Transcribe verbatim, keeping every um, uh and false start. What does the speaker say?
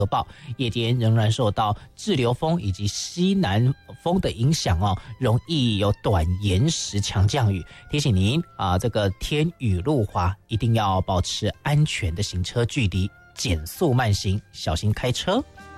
报，夜间仍然受到滞留风以及西南风的影响哦，容易有短延时强降雨。提醒您啊，这个天雨路滑，一定要保持安全的行车距离，减速慢行，小心开车。